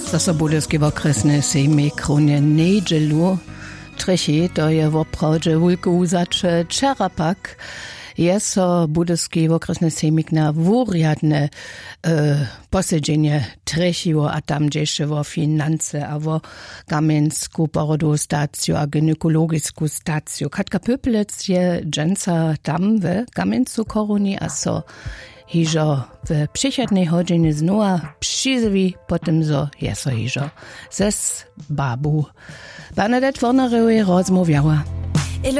To budowski okresny sejmik runie niedzielu. Treći, to je woprawdźe wulke uzacze Čerapak. Je so budowski okresny sejmik na wurjadne posiedzenie trećiło, a tam dziesze wo finanse, a wo gamensku porodową stację, a gynekologisku stację. Katka Pöpelec je dżęca tam w gamencu koruni, a so hižo w przychodnej godzinie znowu przyzwi, potem zo je so hižo zes babu. Bernadette Warnerowe rozmawiała.